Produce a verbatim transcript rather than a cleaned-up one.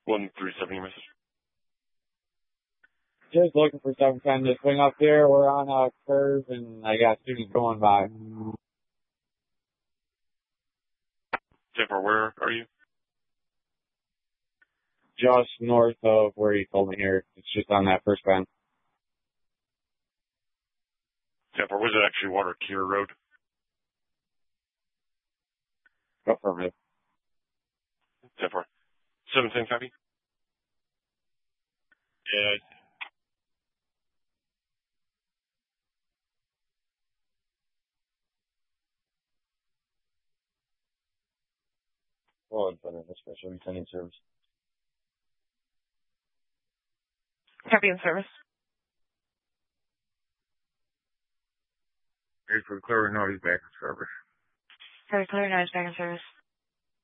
one three seven, your message. Just looking for seven ten to swing up here. We're on a curve, and I got students going by. Jennifer, where are you? Just north of where you told me here. It's just on that first bend. Jennifer, was it actually Water Cure Road? Affirmative. Jennifer, seven ten copy? Yeah. Well, but this special returning service. Copy in service. Ready for clear, no, he's back in service. Very clear, now he's back in service.